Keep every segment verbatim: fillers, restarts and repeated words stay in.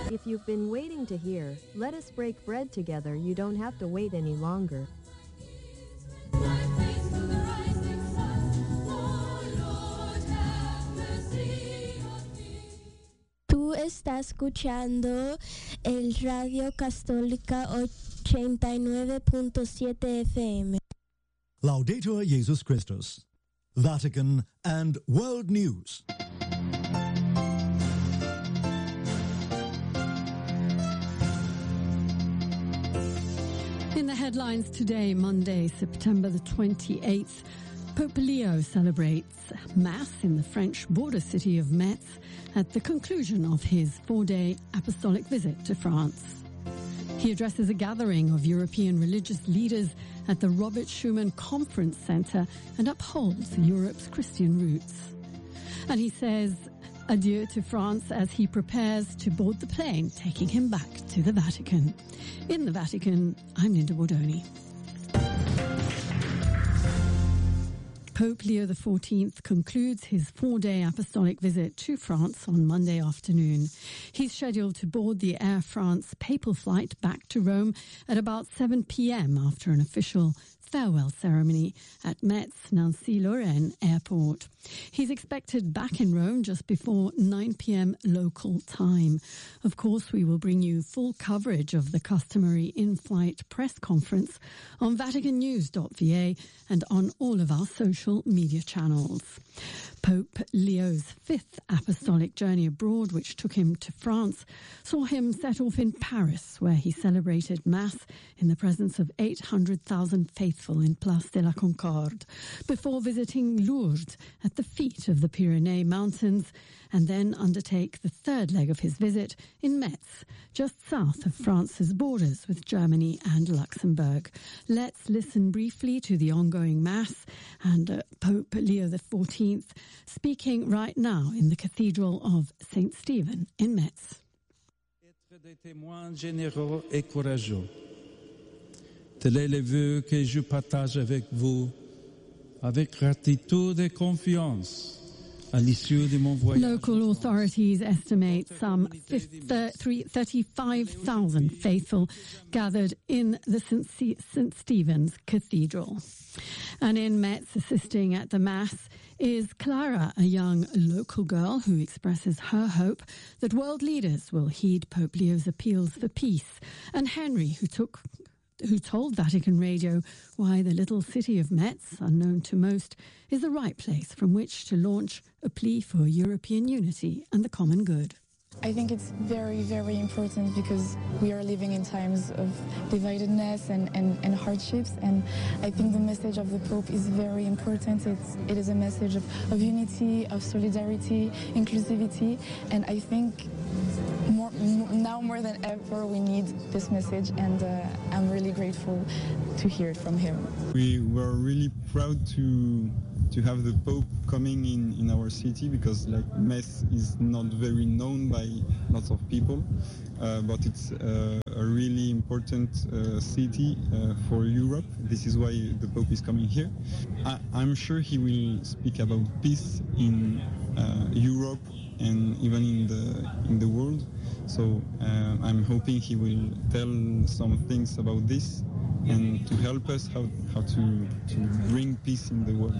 If you've been waiting to hear, let us break bread together, you don't have to wait any longer. Tú estás escuchando el Radio Católica ochenta y nueve punto siete F M. Laudetur Jesus Christus. Vatican and World News. In the headlines today, Monday, September the twenty-eighth, Pope Leo celebrates Mass in the French border city of Metz at the conclusion of his four-day apostolic visit to France. He addresses a gathering of European religious leaders at the Robert Schuman Conference Center and upholds Europe's Christian roots. And he says adieu to France as he prepares to board the plane taking him back to the Vatican. In the Vatican, I'm Linda Bordoni. Pope Leo the fourteenth concludes his four-day apostolic visit to France on Monday afternoon. He's scheduled to board the Air France papal flight back to Rome at about seven p.m. after an official farewell ceremony at Metz Nancy-Lorraine Airport. He's expected back in Rome just before nine p.m. local time. Of course, we will bring you full coverage of the customary in-flight press conference on vatican news dot v a and on all of our social media channels. Pope Leo's fifth apostolic journey abroad, which took him to France, saw him set off in Paris, where he celebrated Mass in the presence of eight hundred thousand faithful in Place de la Concorde, before visiting Lourdes at the feet of the Pyrenees Mountains, and then undertake the third leg of his visit in Metz, just south of France's borders with Germany and Luxembourg. Let's listen briefly to the ongoing Mass and uh, Pope Leo the fourteenth speaking right now in the Cathedral of Saint Stephen in Metz. Être des témoins généreux et courageux. Tel est le vœu que je partage avec vous, avec gratitude et confiance. Local authorities estimate some thirty-five thousand faithful gathered in the Saint Stephen's Cathedral. And in Metz, assisting at the Mass, is Clara, a young local girl who expresses her hope that world leaders will heed Pope Leo's appeals for peace, and Henry, who took who told Vatican Radio why the little city of Metz, unknown to most, is the right place from which to launch a plea for European unity and the common good. I think it's very, very important because we are living in times of dividedness and, and, and hardships, and I think the message of the Pope is very important. It's, it is a message of, of unity, of solidarity, inclusivity, and I think more, now more than ever we need this message, and uh, I'm really grateful to hear it from him. We were really proud to to have the Pope coming in, in our city, because like Metz is not very known by lots of people, uh, but it's uh, a really important uh, city uh, for Europe. This is why the Pope is coming here. I, I'm sure he will speak about peace in uh, Europe and even in the in the world. So uh, I'm hoping he will tell some things about this and to help us how, how to, to bring peace in the world.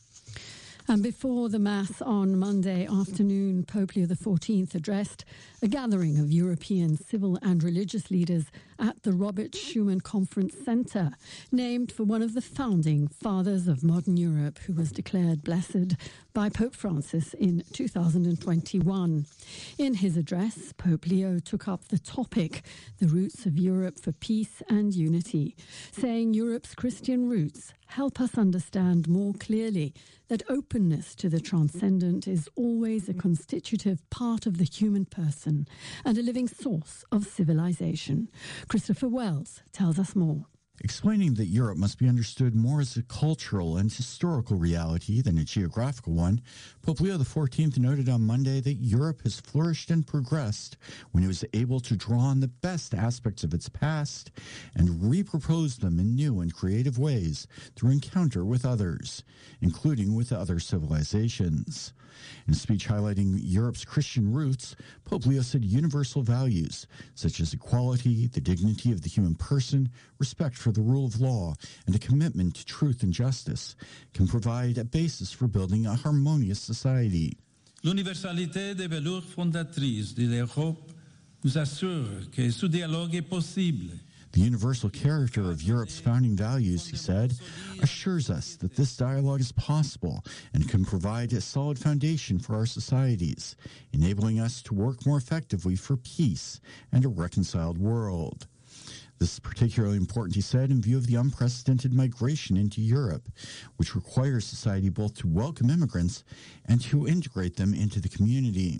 And before the Mass on Monday afternoon, Pope Leo the fourteenth addressed a gathering of European civil and religious leaders at the Robert Schuman Conference Center, named for one of the founding fathers of modern Europe, who was declared blessed by Pope Francis in two thousand twenty-one. In his address, Pope Leo took up the topic, the roots of Europe for peace and unity, saying Europe's Christian roots help us understand more clearly that openness to the transcendent is always a constitutive part of the human person and a living source of civilization. Christopher Wells tells us more. Explaining that Europe must be understood more as a cultural and historical reality than a geographical one, Pope Leo the fourteenth noted on Monday that Europe has flourished and progressed when it was able to draw on the best aspects of its past and repropose them in new and creative ways through encounter with others, including with other civilizations. In a speech highlighting Europe's Christian roots, Pope Leo said universal values such as equality, the dignity of the human person, respect for the rule of law, and a commitment to truth and justice can provide a basis for building a harmonious society. L'universalité des valeurs fondatrices de l'Europe nous assure que ce dialogue est possible. The universal character of Europe's founding values, he said, assures us that this dialogue is possible and can provide a solid foundation for our societies, enabling us to work more effectively for peace and a reconciled world. This is particularly important, he said, in view of the unprecedented migration into Europe, which requires society both to welcome immigrants and to integrate them into the community.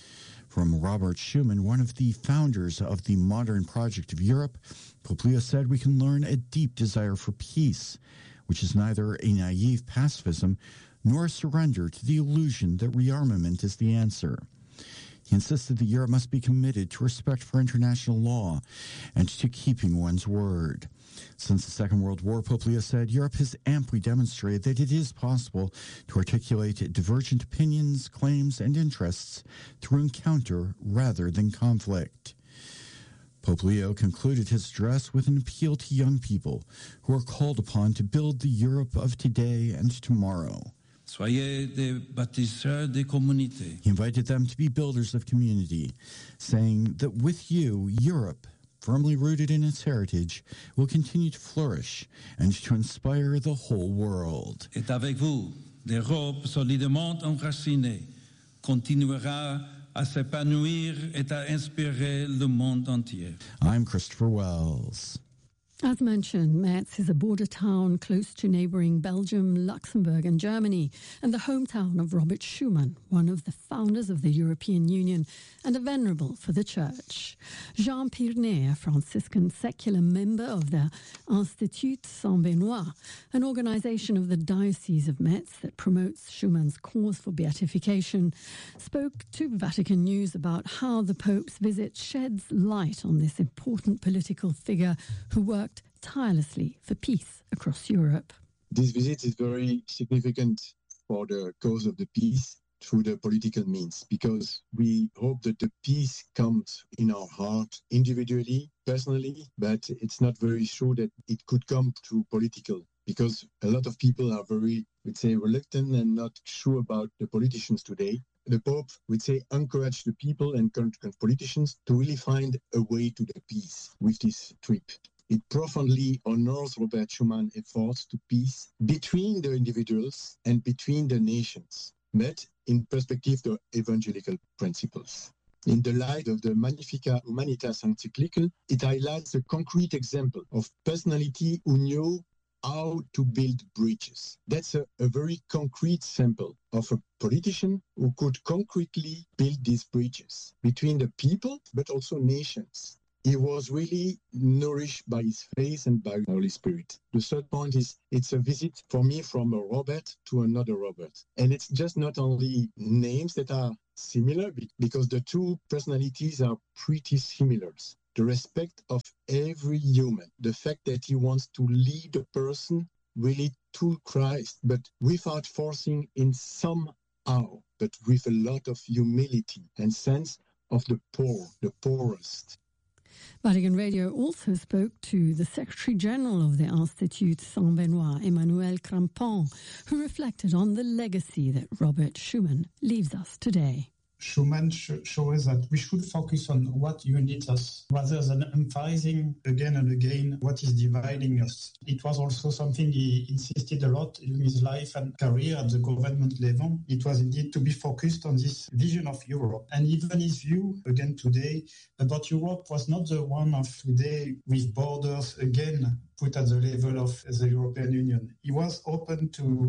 From Robert Schuman, one of the founders of the modern project of Europe, Pope Leo said we can learn a deep desire for peace, which is neither a naive pacifism nor a surrender to the illusion that rearmament is the answer. He insisted that Europe must be committed to respect for international law and to keeping one's word. Since the Second World War, Pope Leo said, Europe has amply demonstrated that it is possible to articulate divergent opinions, claims, and interests through encounter rather than conflict. Pope Leo concluded his address with an appeal to young people who are called upon to build the Europe of today and tomorrow. Soyez des bâtisseurs de communauté. He invited them to be builders of community, saying that with you, Europe, firmly rooted in its heritage, will continue to flourish and to inspire the whole world. Et avec vous, l'Europe solidement enracinée continuera à s'épanouir et à inspirer le monde entier. I'm Christopher Wells. As mentioned, Metz is a border town close to neighbouring Belgium, Luxembourg and Germany, and the hometown of Robert Schuman, one of the founders of the European Union and a venerable for the Church. Jean Pirnet, a Franciscan secular member of the Institut Saint-Benoît, an organisation of the Diocese of Metz that promotes Schumann's cause for beatification, spoke to Vatican News about how the Pope's visit sheds light on this important political figure who worked tirelessly for peace across Europe. This visit is very significant for the cause of the peace through the political means, because we hope that the peace comes in our heart individually, personally, but it's not very sure that it could come through political, because a lot of people are very, we'd say, reluctant and not sure about the politicians today. The Pope would say encourage the people and current politicians to really find a way to the peace with this trip. It profoundly honors Robert Schumann's efforts to peace between the individuals and between the nations, but in perspective of evangelical principles. In the light of the Magnificat Humanitas encyclical, it highlights a concrete example of personality who knew how to build bridges. That's a, a very concrete sample of a politician who could concretely build these bridges between the people, but also nations. He was really nourished by his faith and by the Holy Spirit. The third point is it's a visit for me from a Robert to another Robert. And it's just not only names that are similar, because the two personalities are pretty similar. The respect of every human, the fact that he wants to lead a person really to Christ, but without forcing in somehow, but with a lot of humility and sense of the poor, the poorest. Vatican Radio also spoke to the Secretary General of the Institut Saint-Benoît, Emmanuel Crampon, who reflected on the legacy that Robert Schuman leaves us today. Schuman sh- shows that we should focus on what unites us rather than emphasizing again and again what is dividing us. It was also something he insisted a lot in his life and career at the government level. It was indeed to be focused on this vision of Europe. And even his view, again today, about Europe was not the one of today with borders again put at the level of the European Union. He was open to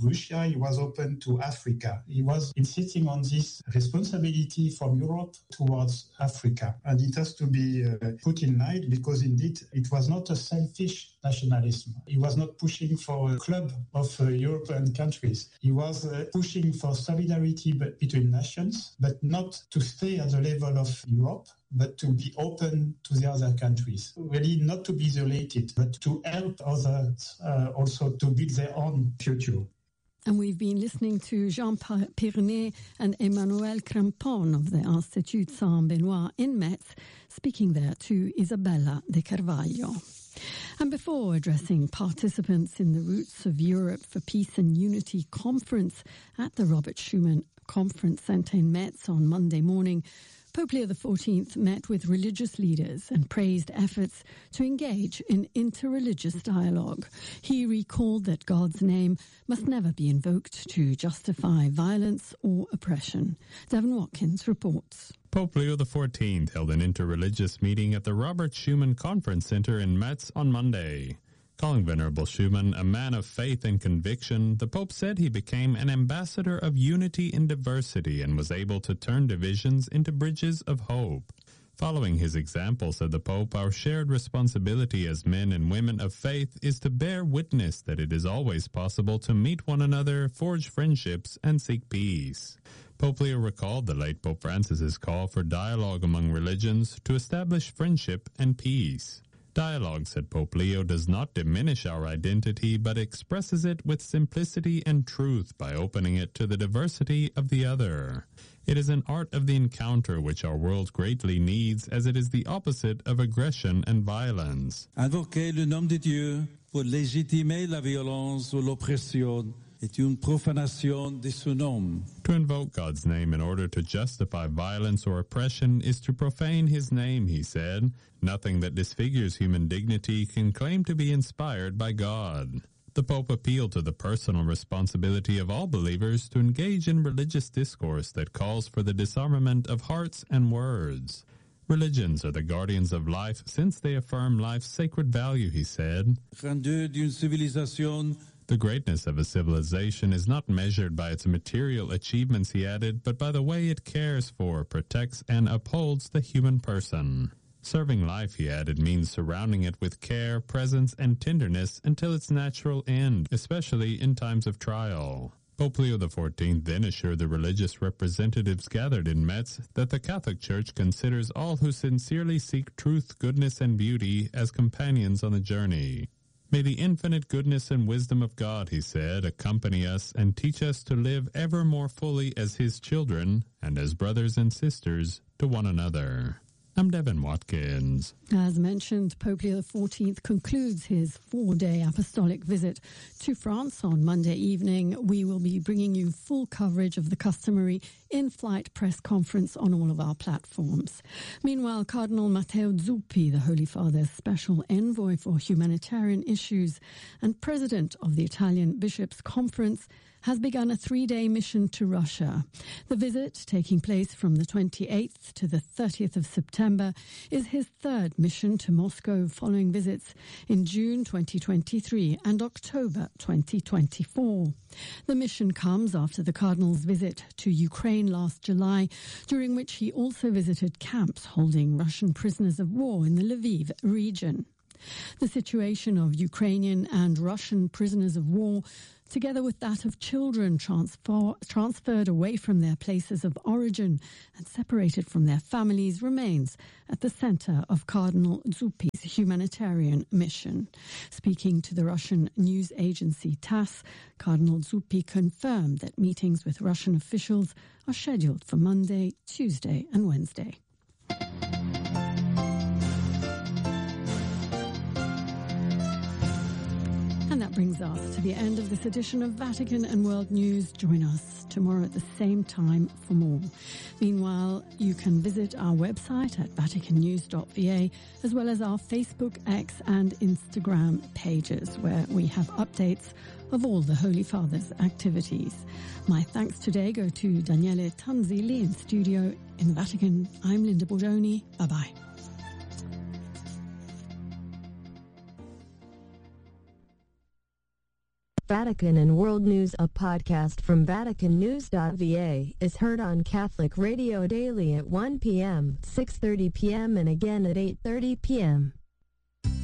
Russia, he was open to Africa. He was insisting on this responsibility from Europe towards Africa. And it has to be uh, put in light because indeed it was not a selfish nationalism. He was not pushing for a club of uh, European countries. He was uh, pushing for solidarity between nations, but not to stay at the level of Europe, but to be open to the other countries. Really not to be isolated, but to help others uh, also to build their own future. And we've been listening to Jean Pirnet and Emmanuel Crampon of the Institut Saint-Benoît in Metz, speaking there to Isabella de Carvalho. And before addressing participants in the Roots of Europe for Peace and Unity conference at the Robert Schuman Conference Centre in Metz on Monday morning, Pope Leo the fourteenth met with religious leaders and praised efforts to engage in interreligious dialogue. He recalled that God's name must never be invoked to justify violence or oppression. Devin Watkins reports. Pope Leo the fourteenth held an interreligious meeting at the Robert Schuman Conference Centre in Metz on Monday. Calling Venerable Schuman a man of faith and conviction, the Pope said he became an ambassador of unity in diversity and was able to turn divisions into bridges of hope. Following his example, said the Pope, our shared responsibility as men and women of faith is to bear witness that it is always possible to meet one another, forge friendships, and seek peace. Pope Leo recalled the late Pope Francis's call for dialogue among religions to establish friendship and peace. Dialogue, said Pope Leo, does not diminish our identity, but expresses it with simplicity and truth by opening it to the diversity of the other. It is an art of the encounter which our world greatly needs, as it is the opposite of aggression and violence. Invoquer le nom de Dieu pour légitimer la violence ou l'oppression est une profanation de son nom. To invoke God's name in order to justify violence or oppression is to profane his name, he said. Nothing that disfigures human dignity can claim to be inspired by God. The Pope appealed to the personal responsibility of all believers to engage in religious discourse that calls for the disarmament of hearts and words. Religions are the guardians of life since they affirm life's sacred value, he said. Grandeur d'une civilisation. The greatness of a civilization is not measured by its material achievements, he added, but by the way it cares for, protects, and upholds the human person. Serving life, he added, means surrounding it with care, presence, and tenderness until its natural end, especially in times of trial. Pope Leo the fourteenth then assured the religious representatives gathered in Metz that the Catholic Church considers all who sincerely seek truth, goodness, and beauty as companions on the journey. May the infinite goodness and wisdom of God, he said, accompany us and teach us to live ever more fully as his children and as brothers and sisters to one another. I'm Devin Watkins. As mentioned, Pope Leo the fourteenth concludes his four-day apostolic visit to France on Monday evening. We will be bringing you full coverage of the customary in-flight press conference on all of our platforms. Meanwhile, Cardinal Matteo Zuppi, the Holy Father's special envoy for humanitarian issues and president of the Italian Bishops' Conference, has begun a three-day mission to Russia. The visit, taking place from the twenty-eighth to the thirtieth of September, is his third mission to Moscow following visits in June twenty twenty-three and October twenty twenty-four. The mission comes after the Cardinal's visit to Ukraine last July, during which he also visited camps holding Russian prisoners of war in the Lviv region. The situation of Ukrainian and Russian prisoners of war, together with that of children transfer, transferred away from their places of origin and separated from their families, remains at the center of Cardinal Zuppi's humanitarian mission. Speaking to the Russian news agency TASS, Cardinal Zuppi confirmed that meetings with Russian officials are scheduled for Monday, Tuesday, and Wednesday. And that brings us to the end of this edition of Vatican and World News. Join us tomorrow at the same time for more. Meanwhile, you can visit our website at vatican news dot v a, as well as our Facebook, X, and Instagram pages, where we have updates of all the Holy Father's activities. My thanks today go to Daniele Tanzili in studio in Vatican. I'm Linda Bordoni. Bye-bye. Vatican and World News, a podcast from Vatican News dot V A, is heard on Catholic Radio daily at one p m, six thirty p m and again at eight thirty p m